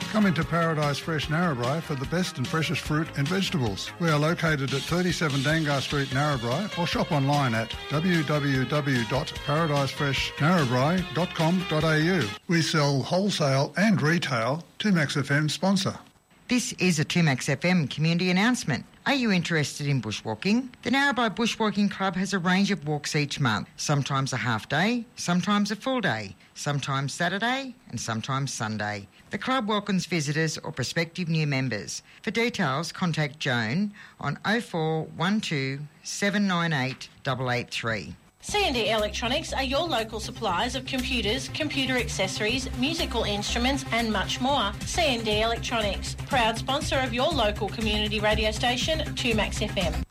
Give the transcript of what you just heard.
Come into Paradise Fresh Narrabri for the best and freshest fruit and vegetables. We are located at 37 Dangar Street, Narrabri, or shop online at www.paradisefreshnarrabri.com.au. We sell wholesale and retail. 2Max FM sponsor. This is a 2Max FM community announcement. Are you interested in bushwalking? The Narrabri Bushwalking Club has a range of walks each month, sometimes a half day, sometimes a full day, sometimes Saturday and sometimes Sunday. The club welcomes visitors or prospective new members. For details, contact Joan on 0412 798 883. C&D Electronics are your local suppliers of computers, computer accessories, musical instruments and much more. C&D Electronics, proud sponsor of your local community radio station 2Max FM.